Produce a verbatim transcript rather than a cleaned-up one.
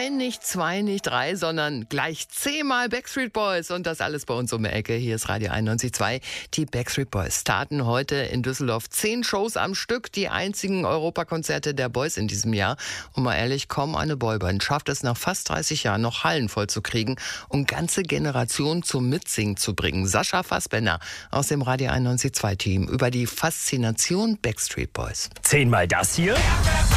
ein, nicht zwei, nicht drei, sondern gleich zehnmal Backstreet Boys. Und das alles bei uns um die Ecke. Hier ist Radio einundneunzig Komma zwei. Die Backstreet Boys starten heute in Düsseldorf zehn Shows am Stück. Die einzigen Europakonzerte der Boys in diesem Jahr. Und mal ehrlich, kaum eine Boyband schafft es nach fast dreißig Jahren noch Hallen voll zu kriegen und ganze Generationen zum Mitsingen zu bringen. Sascha Fassbender aus dem Radio einundneunzig Komma zwei Team über die Faszination Backstreet Boys. Zehnmal das hier.